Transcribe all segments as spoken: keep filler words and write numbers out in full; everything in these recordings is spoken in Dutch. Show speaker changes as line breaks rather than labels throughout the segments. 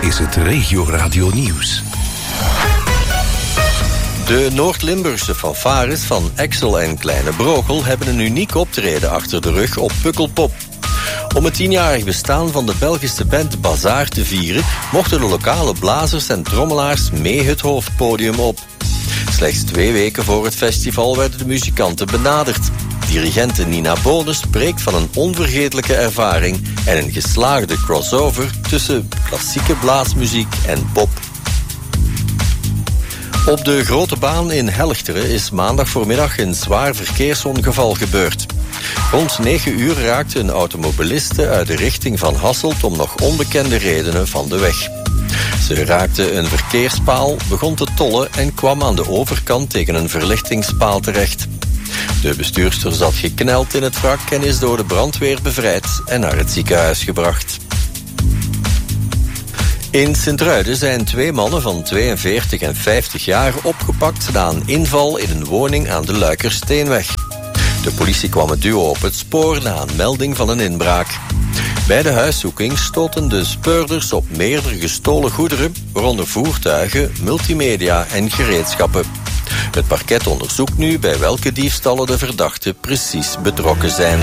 is het Regio Radio Nieuws.
De Noord-Limburgse fanfares van Exel en Kleine Brogel hebben een uniek optreden achter de rug op Pukkelpop. Om het tienjarig bestaan van de Belgische band Bazaar te vieren, mochten de lokale blazers en trommelaars mee het hoofdpodium op. Slechts twee weken voor het festival werden de muzikanten benaderd. Dirigente Nina Bone spreekt van een onvergetelijke ervaring en een geslaagde crossover tussen klassieke blaasmuziek en pop. Op de Grote Baan in Helchteren is maandag voormiddag een zwaar verkeersongeval gebeurd. Rond negen uur raakte een automobiliste uit de richting van Hasselt om nog onbekende redenen van de weg. Ze raakte een verkeerspaal, begon te tollen en kwam aan de overkant tegen een verlichtingspaal terecht. De bestuurster zat gekneld in het wrak en is door de brandweer bevrijd en naar het ziekenhuis gebracht. In Sint-Truiden zijn twee mannen van tweeënveertig en vijftig jaar opgepakt na een inval in een woning aan de Luikersteenweg. De politie kwam het duo op het spoor na een melding van een inbraak. Bij de huiszoeking stoten de speurders op meerdere gestolen goederen, waaronder voertuigen, multimedia en gereedschappen. Het parket onderzoekt nu bij welke diefstallen de verdachten precies betrokken zijn.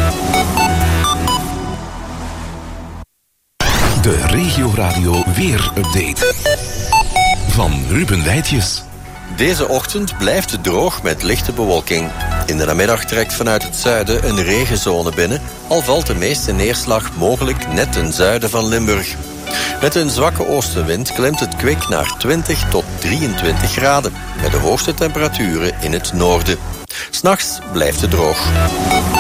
De Regio Radio Weer-update van Ruben Weitjes.
Deze ochtend blijft het droog met lichte bewolking. In de namiddag trekt vanuit het zuiden een regenzone binnen, al valt de meeste neerslag mogelijk net ten zuiden van Limburg. Met een zwakke oostenwind klimt het kwik naar twintig tot drieëntwintig graden, met de hoogste temperaturen in het noorden. 'S Nachts blijft het droog.